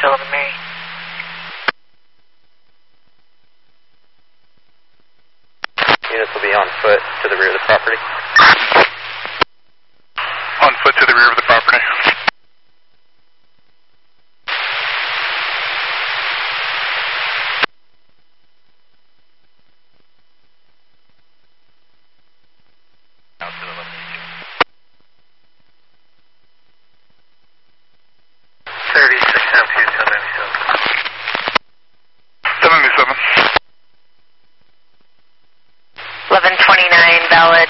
Sullivan Mary. Units will be on foot to the rear of the property. On foot to the rear of the property. Out to the left. 36 Ampute 77. 1129 valid